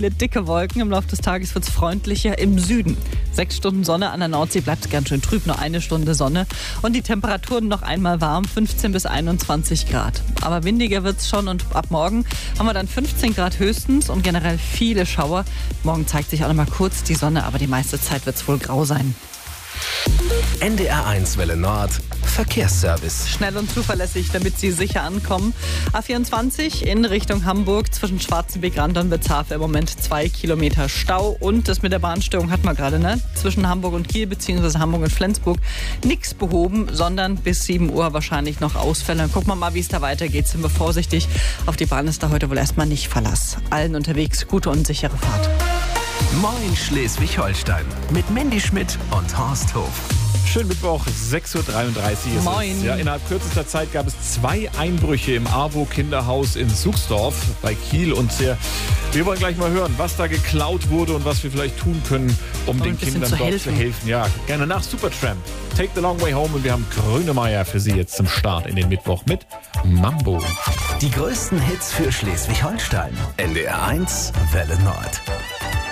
viele dicke Wolken. Im Laufe des Tages wird es freundlicher im Süden. 6 Stunden Sonne an der Nordsee, bleibt ganz schön trüb, nur 1 Stunde Sonne. Und die Temperaturen noch einmal warm, 15 bis 21 Grad. Aber windiger wird es schon und ab morgen haben wir dann 15 Grad höchstens und generell viele Schauer. Morgen zeigt sich auch noch mal kurz die Sonne, aber die meiste Zeit wird es wohl grau sein. NDR1 Welle Nord Verkehrsservice. Schnell und zuverlässig, damit Sie sicher ankommen. A24 in Richtung Hamburg zwischen Schwarzenbeck, Rand und Witzhafen im Moment 2 Kilometer Stau. Und das mit der Bahnstörung hatten wir gerade, ne? Zwischen Hamburg und Kiel bzw. Hamburg und Flensburg nichts behoben, sondern bis 7 Uhr wahrscheinlich noch Ausfälle. Dann gucken wir mal, wie es da weitergeht. Sind wir vorsichtig. Auf die Bahn ist da heute wohl erstmal nicht Verlass. Allen unterwegs gute und sichere Fahrt. Moin Schleswig-Holstein mit Mandy Schmidt und Horst Hof. Schönen Mittwoch, 6.33 Uhr ist Moin. es. Ja, innerhalb kürzester Zeit gab es 2 Einbrüche im AWO-Kinderhaus in Suchsdorf bei Kiel. Und wir wollen gleich mal hören, was da geklaut wurde und was wir vielleicht tun können, um den Kindern dort zu helfen. Ja, gerne nach Supertramp. Take the long way home. Und wir haben Grönemeyer für Sie jetzt zum Start in den Mittwoch mit Mambo. Die größten Hits für Schleswig-Holstein. NDR1 Welle Nord.